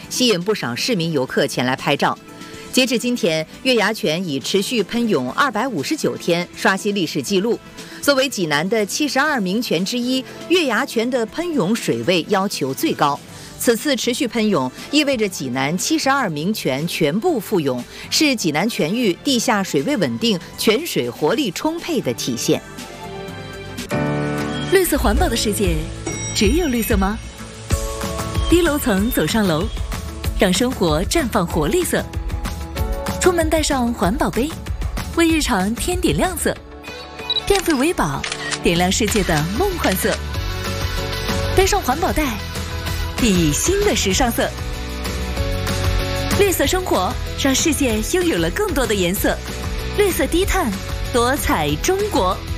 吸引不少市民游客前来拍照。截至今天，月牙泉已持续喷涌259天，刷新历史记录。作为济南的72名泉之一，月牙泉的喷涌水位要求最高。此次持续喷涌意味着济南72名泉全部复涌，是济南泉域地下水位稳定、泉水活力充沛的体现。 绿色环保的世界，只有绿色吗？低楼层走上楼，让生活绽放活力色。出门带上环保杯，为日常添点亮色。电费为宝，点亮世界的梦幻色。背上环保袋，熠熠新的时尚色。绿色生活让世界拥有了更多的颜色。绿色低碳，多彩中国。